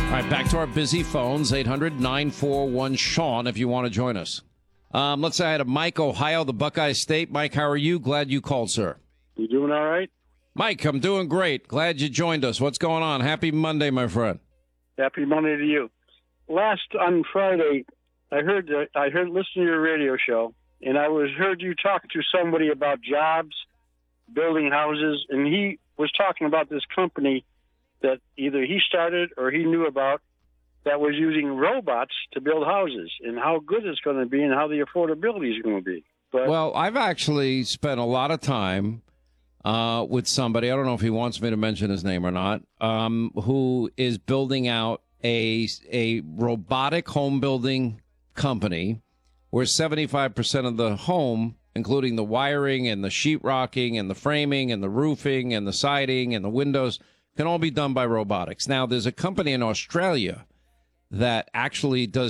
All right, back to our busy phones, 800-941-SEAN if you want to join us. Let's say I had Mike, Ohio, the Buckeye State. Mike, how are you? Glad you called, sir. You doing all right? Mike, I'm doing great. Glad you joined us. What's going on? Happy Monday, my friend. Happy Monday to you. On Friday, I heard listen to your radio show, and heard you talk to somebody about jobs, building houses, and he was talking about this company that either he started or he knew about that was using robots to build houses, and how good it's going to be and how the affordability is going to be. But, well, I've actually spent a lot of time with somebody, I don't know if he wants me to mention his name or not, who is building out a robotic home building company where 75% of the home, including the wiring and the sheetrocking and the framing and the roofing and the siding and the windows, can all be done by robotics. Now, there's a company in Australia that actually does